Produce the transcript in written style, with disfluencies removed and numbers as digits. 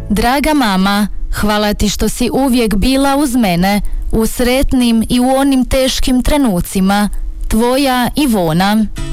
Draga mama, hvala ti što si uvijek bila uz mene, u sretnim i u onim teškim trenucima. Tvoja Ivona.